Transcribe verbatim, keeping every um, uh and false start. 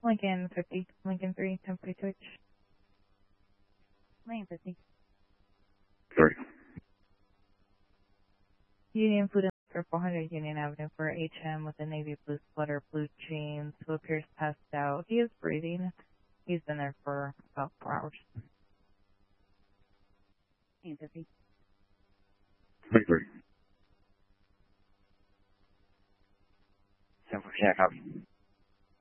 Lincoln fifty, Lincoln three, ten forty-two H. Lincoln fifty. Sorry. Union Food and Liquor, four hundred Union Avenue for H M with a navy blue sweater, blue jeans, who appears passed out. He is breathing. He's been there for about four hours. Lincoln fifty. Victory. San Francisco.